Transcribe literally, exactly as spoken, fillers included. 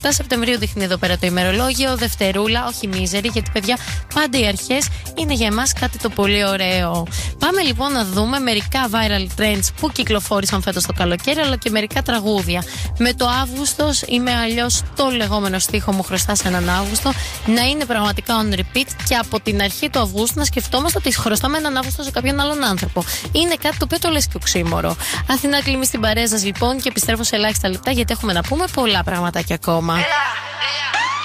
επτά Σεπτεμβρίου δείχνει εδώ πέρα το ημερολόγιο. Δευτερούλα, όχι μίζερη, γιατί παιδιά πάντα οι αρχές είναι για εμάς κάτι το πολύ ωραίο. Πάμε λοιπόν να δούμε μερικά viral trends που κυκλοφόρησαν φέτος το καλοκαίρι, αλλά και μερικά τραγούδια. Με το Αύγουστος ή με αλλιώς το λεγόμενο στίχο μου χρωστά σε έναν Αύγουστο να είναι πραγματικά on repeat και από την αρχή του Αυγούστου να σκεφτόμαστε ότι χρωστάμε έναν Αύγουστο σε κάποιον άλλον άνθρωπο. Είναι κάτι το οποίο το λες και οξύμορο. Αθηνά Κλίμη στην παρέα σας λοιπόν και επιστρέφω σε ελάχιστα λεπτά γιατί έχουμε να πούμε πολλά πραγματάκια ακόμα.